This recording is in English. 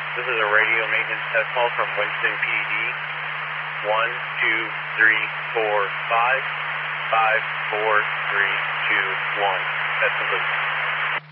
This is a radio maintenance test call from Winston PD. 1, 2, 3, 4, 5, 5, 4, 3, 2, 1. That's complete.